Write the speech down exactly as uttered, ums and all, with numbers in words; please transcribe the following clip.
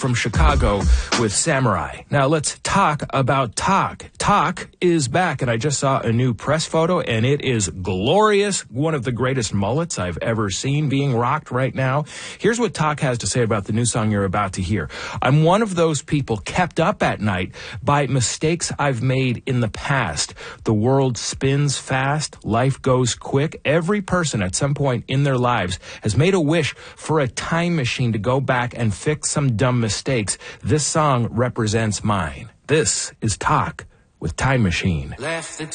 from Chicago with Samurai. Now let's talk about Talk. Talk is back, and I just saw a new press photo, and it is glorious. One of the greatest mullets I've ever seen being rocked right now. Here's what Talk has to say about the new song you're about to hear. I'm one of those people kept up at night by mistakes I've made in the past. The world spins fast. Life goes quick. Every person at some point in their lives has made a wish for a time machine to go back and fix some dumb mistakes. mistakes. This song represents mine. This is Talk with Time Machine. Left the